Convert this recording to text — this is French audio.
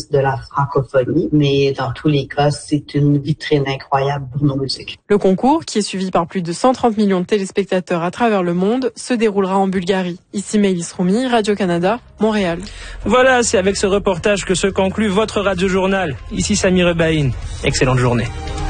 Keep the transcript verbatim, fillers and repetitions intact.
de la francophonie, mais dans tous les cas, c'est une vitrine incroyable pour nos musiques. Le concours, qui est suivi par plus de cent trente millions de téléspectateurs à travers le monde, se déroulera en Bulgarie. Ici Maëlys Roumi, Radio-Canada, Montréal. Voilà, c'est avec ce reportage que se conclut votre Radio-Journal. Ici Samir Ebaïn. Excellente journée.